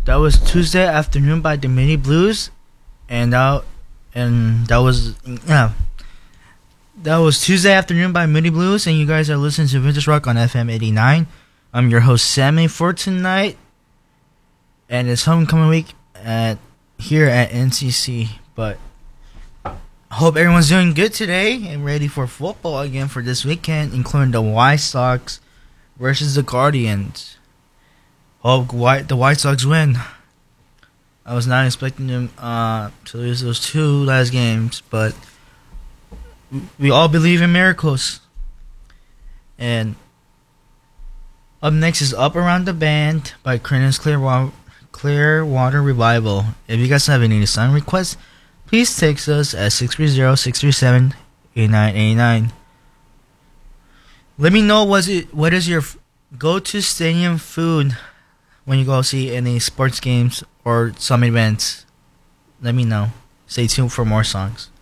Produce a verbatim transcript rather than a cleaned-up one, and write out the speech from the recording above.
That was Tuesday Afternoon by the Mini Blues, and that and that was yeah. That was Tuesday Afternoon by Mini Blues, and you guys are listening to Vintage Rock on F M eighty-nine. I'm your host Sammy for tonight, and it's homecoming week at here at N C C. But I hope everyone's doing good today and ready for football again for this weekend, including the White Sox versus the Guardians. Hope White the White Sox win. I was not expecting them uh, to lose those two last games, but we all believe in miracles. And up next is Up Around the Band by Creedence Clearwater, Clearwater Revival. If you guys have any song requests, please text us at six three zero, six three seven, eight nine eight nine. Let me know what's it, what is your go-to stadium food when you go see any sports games or some events. Let me know. Stay tuned for more songs.